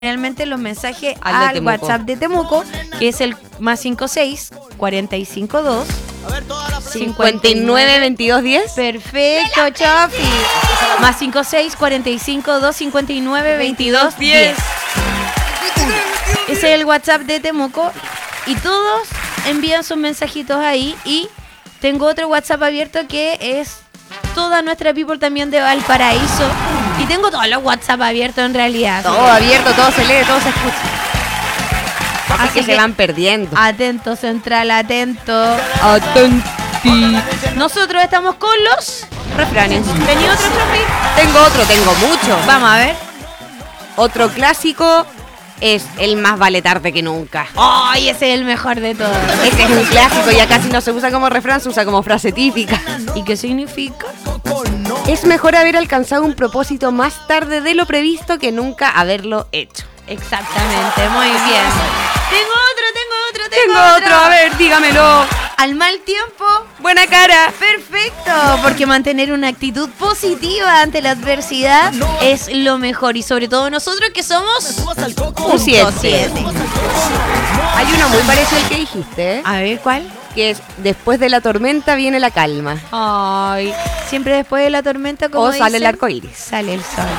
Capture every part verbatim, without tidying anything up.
realmente los mensajes al, al WhatsApp de Temuco, que es el más cincuenta y seis, cuarenta y cinco dos, cincuenta y nueve, veintidós, diez. Perfecto, Chofi. Más cincuenta y seis, cuarenta y cinco dos, cincuenta y nueve, veintidós, diez. Ese es el WhatsApp de Temuco y todos envían sus mensajitos ahí. Y tengo otro WhatsApp abierto que es toda nuestra people también de Valparaíso. Y tengo todos los WhatsApp abiertos en realidad. Todo abierto, todo se lee, todo se escucha. Así, Así que, que se van perdiendo. Atento, Central, atento. Atenti. Nosotros estamos con los refranes. ¿Tenía otro, Chofi? Tengo otro, tengo mucho. Vamos a ver. Otro clásico es el más vale tarde que nunca. ¡Ay, oh, ese es el mejor de todos! Ese es un clásico, ya casi no se usa como refrán, se usa como frase típica. ¿Y qué significa? Es mejor haber alcanzado un propósito más tarde de lo previsto que nunca haberlo hecho. Exactamente, muy bien. Tengo otro, tengo otro, tengo, tengo otro. otro. A ver, dígamelo. Al mal tiempo, buena cara. Perfecto, porque mantener una actitud positiva ante la adversidad es lo mejor. Y sobre todo nosotros que somos un siete. Hay uno muy parecido al que dijiste, ¿eh? A ver, ¿cuál? Que es después de la tormenta viene la calma. Ay, siempre después de la tormenta, como o sale dicen, el arco iris. Sale el sol.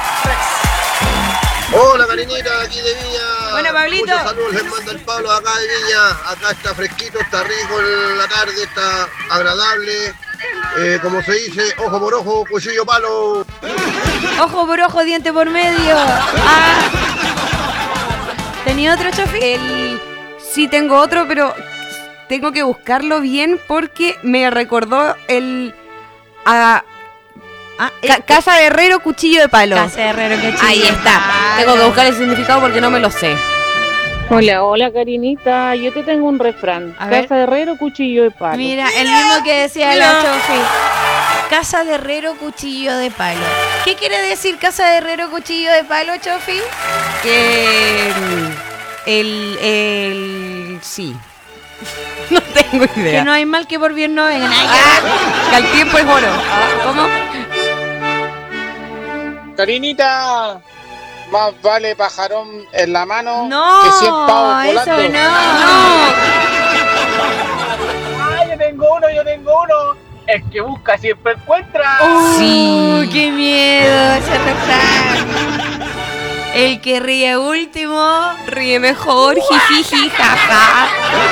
Hola, cariñita, aquí de Viña. Bueno, Pablito. Muchos saludos les manda el Pablo acá de Viña. Acá está fresquito, está rico en la tarde, está agradable. Eh, como se dice, ojo por ojo, cuchillo palo. Ojo por ojo, diente por medio. Ah. ¿Tenía otro, Chofi? El... Sí, tengo otro, pero tengo que buscarlo bien porque me recordó el... A... Ah, Ca- casa de herrero, cuchillo de palo. Casa de herrero, cuchillo. Ahí está. Tengo que buscar el significado porque no me lo sé. Hola, hola, Karinita. Yo te tengo un refrán. A Casa ver. de herrero, cuchillo de palo. Mira, el mismo que decía Mira. la Chofi. Casa de herrero, cuchillo de palo. ¿Qué quiere decir casa de herrero, cuchillo de palo, Chofi? Que... El... el... Sí. No tengo idea. Que no hay mal que por bien no venga. Ah, que al tiempo es oro. ¿Cómo? Karinita, más vale pajarón en la mano no, que cien pavos volando. Eso no. No. Ah, yo tengo uno, yo tengo uno. El que busca siempre encuentra. Uh, sí. ¡Qué miedo ese refrán! El que ríe último ríe mejor, jijiji, jaja.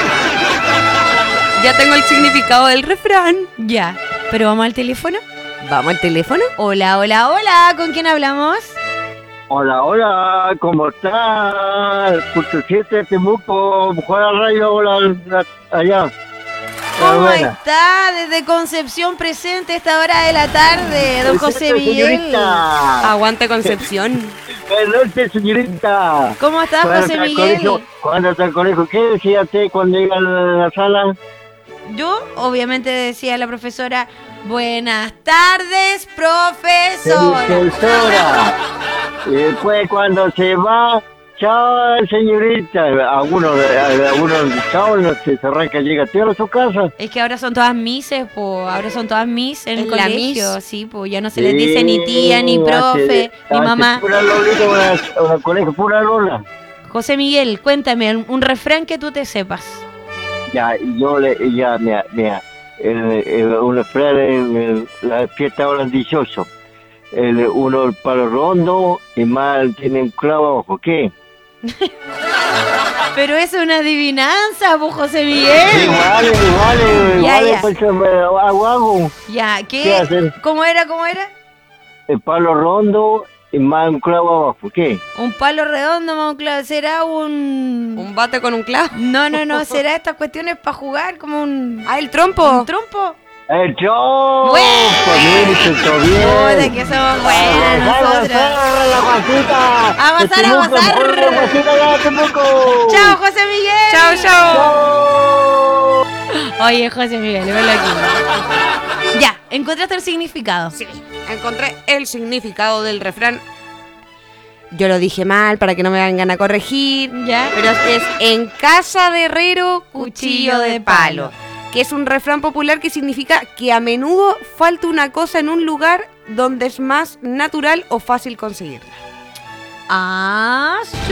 Ya tengo el significado del refrán. Ya, pero ¿vamos al teléfono? ¿Vamos al teléfono? Hola, hola, hola. ¿Con quién hablamos? Hola, hola. ¿Cómo estás? Punto siete, Temuco. Juega rayo, hola, allá. ¿Cómo buena. está? Desde Concepción presente a esta hora de la tarde, don José Miguel. Señorita. Aguante Concepción. Buenas noches, señorita. ¿Cómo estás, José Miguel? ¿Cuándo está el colegio? ¿Qué decía usted cuando iba a la sala? Yo, obviamente, decía la profesora, buenas tardes, profesora. Profesora. Y después cuando se va, chao, señorita. Algunos, algunos chao, no se arranca, llega tío a su casa. Es que ahora son todas mises, po. Ahora son todas mis en el ¿En la colegio, mis? sí, pues ya no se les dice ni tía, ni profe, ni mamá. Pura lolita, una, una colegio, pura lola. José Miguel, cuéntame un, un refrán que tú te sepas. Ya, yo le, ya, mira, mira, el, el, un refrán, el, la fiesta ahora es dieciocho. El, uno el palo redondo y mal tiene un clavo abajo, ¿qué? Pero eso es una adivinanza, pues, José Miguel. Igual, igual, Ya, igual, ya. pues hago, hago. Ya, ¿qué? ¿Qué hacer? ¿Cómo era, cómo era? El palo redondo y mal un clavo abajo, ¿qué? Un palo redondo, más un clavo. ¿Será un...? ¿Un bate con un clavo? No, no, no. ¿Será estas cuestiones para jugar como un... Ah, el trompo. ¿Un trompo? ¡El trompo! ¡Bueno! ¡Todo bien! ¡Joder, que somos buenas nosotras! ¡La guasita! ¡A gozar, a gozar! ¡La guasita ya, Temuco! ¡Chao, José Miguel! ¡Chao, chao! Oye, José Miguel, velo aquí. Ya, ¿encontraste el significado? Sí, encontré el significado del refrán. Yo lo dije mal para que no me vengan a corregir. Ya. Pero es en casa de herrero, cuchillo de palo. Que es un refrán popular que significa que a menudo falta una cosa en un lugar donde es más natural o fácil conseguirla. Ah,